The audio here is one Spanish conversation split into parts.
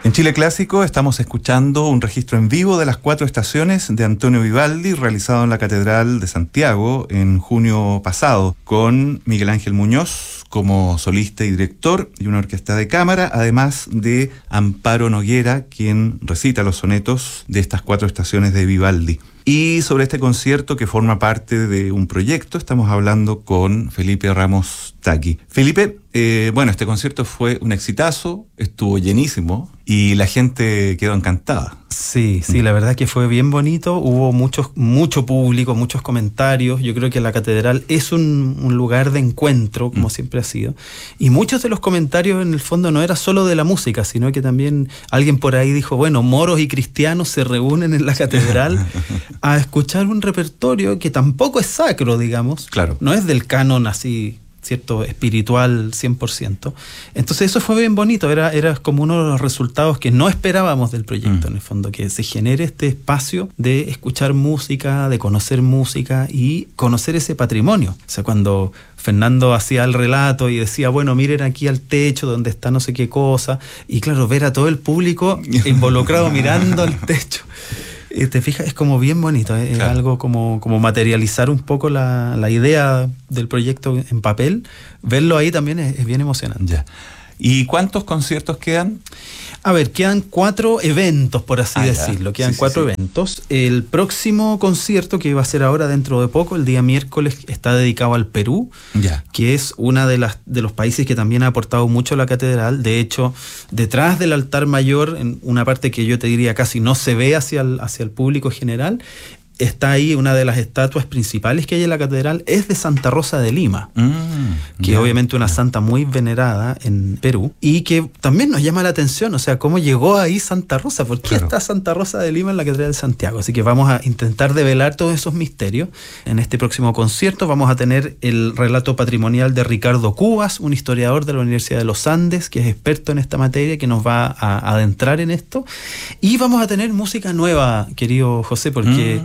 En Chile Clásico estamos escuchando un registro en vivo de las 4 estaciones de Antonio Vivaldi, realizado en la Catedral de Santiago en junio pasado, con Miguel Ángel Muñoz como solista y director y una orquesta de cámara, además de Amparo Noguera, quien recita los sonetos de estas 4 estaciones de Vivaldi. Y sobre este concierto, que forma parte de un proyecto, estamos hablando con Felipe Ramos Taqui. Felipe, este concierto fue un exitazo, estuvo llenísimo y la gente quedó encantada. Sí, la verdad que fue bien bonito, hubo mucho público, muchos comentarios. Yo creo que la catedral es un lugar de encuentro, como siempre ha sido, y muchos de los comentarios en el fondo no era solo de la música, sino que también alguien por ahí dijo, bueno, moros y cristianos se reúnen en la catedral a escuchar un repertorio que tampoco es sacro, digamos, claro, no es del canon así, cierto, espiritual 100%. Entonces eso fue bien bonito, era como uno de los resultados que no esperábamos del proyecto, en el fondo, que se genere este espacio de escuchar música, de conocer música y conocer ese patrimonio. O sea, cuando Fernando hacía el relato y decía, bueno, miren aquí al techo donde está no sé qué cosa, y claro, ver a todo el público involucrado mirando al techo. Te fijas, es como bien bonito, es claro, algo como materializar un poco la idea del proyecto en papel. Verlo ahí también es bien emocionante. Ya. ¿Y cuántos conciertos quedan? A ver, quedan 4 eventos, por así decirlo. Quedan 4 eventos. El próximo concierto, que va a ser ahora dentro de poco, el día miércoles, está dedicado al Perú, que es una de los países que también ha aportado mucho a la catedral. De hecho, detrás del altar mayor, en una parte que yo te diría casi no se ve hacia el público general, está ahí una de las estatuas principales que hay en la catedral, es de Santa Rosa de Lima, que obviamente una santa muy venerada en Perú, y que también nos llama la atención, o sea, cómo llegó ahí Santa Rosa, ¿por qué está Santa Rosa de Lima en la catedral de Santiago? Así que vamos a intentar develar todos esos misterios. En este próximo concierto vamos a tener el relato patrimonial de Ricardo Cubas, un historiador de la Universidad de los Andes, que es experto en esta materia, que nos va a adentrar en esto, y vamos a tener música nueva, querido José, porque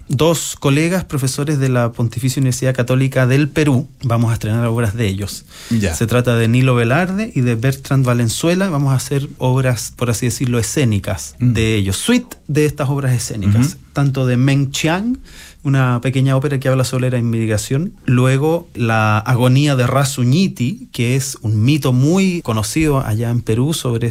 2 colegas profesores de la Pontificia Universidad Católica del Perú vamos a estrenar obras de ellos. Se trata de Nilo Velarde y de Bertrand Valenzuela. Vamos a hacer obras, por así decirlo, escénicas de ellos, suite de estas obras escénicas, tanto de Meng Chiang, una pequeña ópera que habla sobre la inmigración, luego la agonía de Rasuñiti, que es un mito muy conocido allá en Perú sobre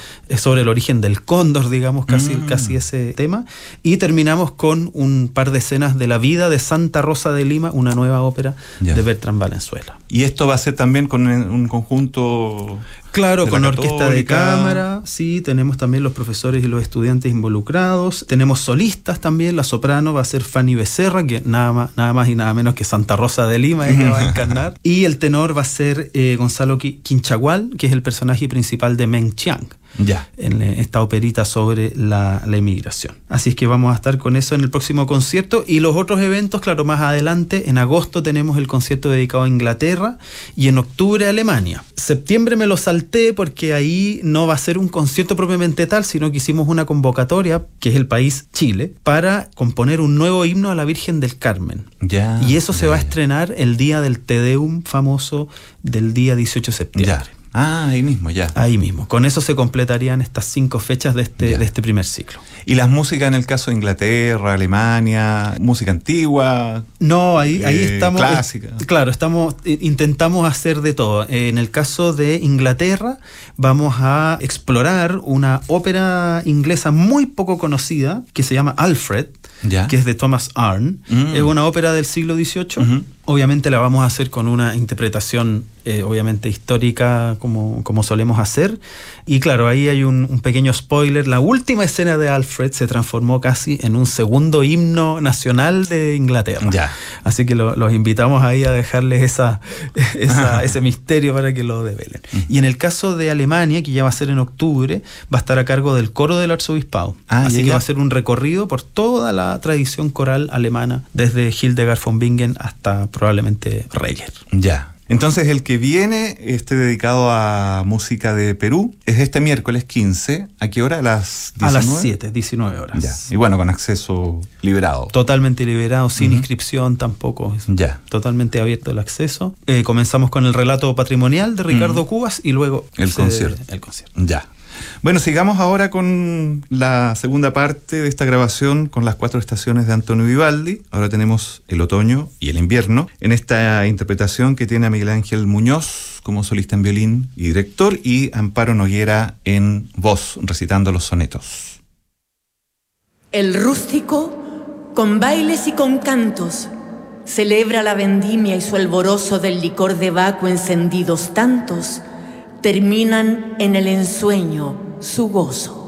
el origen del cóndor, digamos, casi ese tema, y terminamos con un par de escenas de la vida de Santa Rosa de Lima, una nueva ópera de Bertrand Valenzuela. ¿Y esto va a ser también con un conjunto? Claro, con orquesta de cámara, sí, tenemos también los profesores y los estudiantes involucrados, tenemos solistas también, la soprano va a ser Fanny Becerra, que nada más y nada menos que Santa Rosa de Lima, ella va a encarnar, y el tenor va a ser Gonzalo Quinchagual, que es el personaje principal de Meng Chiang, en esta operita sobre la inmigración. Así es que vamos a estar con eso en el próximo concierto, y los otros eventos, claro, más adelante, en agosto tenemos el concierto dedicado a Inglaterra, y en octubre a Alemania. Septiembre me lo salté porque ahí no va a ser un concierto propiamente tal, sino que hicimos una convocatoria, que es el país Chile, para componer un nuevo himno a la Virgen del Carmen. Y eso se va a estrenar el día del Te Deum famoso del día 18 de septiembre. Ahí mismo, Ahí mismo. Con eso se completarían estas 5 fechas de este primer ciclo. ¿Y las músicas en el caso de Inglaterra, Alemania, música antigua? No, ahí estamos. Clásica. Claro, intentamos hacer de todo. En el caso de Inglaterra, vamos a explorar una ópera inglesa muy poco conocida que se llama Alfred, que es de Thomas Arne. Es una ópera del siglo XVIII. Obviamente la vamos a hacer con una interpretación obviamente histórica como solemos hacer. Y claro, ahí hay un pequeño spoiler. La última escena de Alfred se transformó casi en un segundo himno nacional de Inglaterra. Así que los invitamos ahí a dejarles ese misterio para que lo develen. Y en el caso de Alemania, que ya va a ser en octubre, va a estar a cargo del coro del arzobispado. Así que va a ser un recorrido por toda la tradición coral alemana, desde Hildegard von Bingen hasta probablemente Reger. Entonces el que viene, dedicado a música de Perú, es este miércoles 15. ¿A qué hora? ¿A las 19? A las 7, 19 horas. Y bueno, con acceso liberado. Totalmente liberado, sin inscripción tampoco. Totalmente abierto el acceso. Comenzamos con el relato patrimonial de Ricardo Cubas y luego el concierto. Bueno, sigamos ahora con la segunda parte de esta grabación con las 4 estaciones de Antonio Vivaldi. Ahora tenemos el otoño y el invierno en esta interpretación que tiene a Miguel Ángel Muñoz como solista en violín y director, y Amparo Noguera en voz, recitando los sonetos. El rústico, con bailes y con cantos, celebra la vendimia y su alborozo del licor de Baco encendidos tantos, terminan en el ensueño su gozo.